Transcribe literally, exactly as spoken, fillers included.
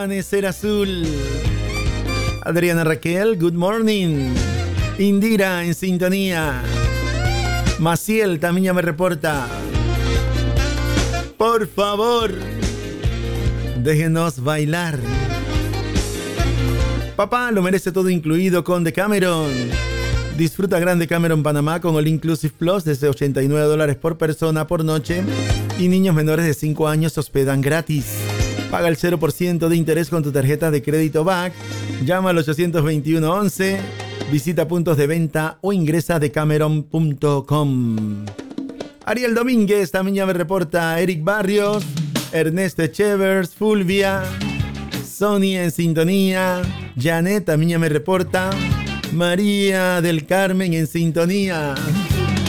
Amanecer azul. Adriana Raquel, good morning. Indira en sintonía. Maciel también ya me reporta. Por favor, déjenos bailar. Papá lo merece todo incluido con Decameron. Disfruta Grande Cameron Panamá con All Inclusive Plus desde ochenta y nueve dólares por persona por noche. Y niños menores de cinco años se hospedan gratis. Paga el cero por ciento de interés con tu tarjeta de crédito B A C. Llama al ochocientos veintiuno once. Visita puntos de venta o ingresa a decameron punto com. Ariel Domínguez también ya me reporta. Eric Barrios, Ernesto Echevers, Fulvia, Sonia en sintonía. Janet también ya me reporta. María del Carmen en sintonía.